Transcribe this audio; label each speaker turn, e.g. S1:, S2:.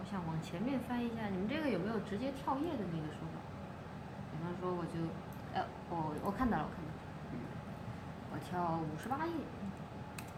S1: 想往前面翻一下，你们这个有没有直接跳页的那个说法？比方说我就，我看到了，我看到了，我跳58页。